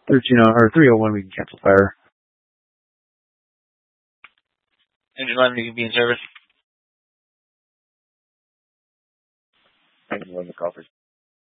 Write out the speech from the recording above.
or 301, we can cancel fire. Engine 11, you can be in service. Engine 11, the call for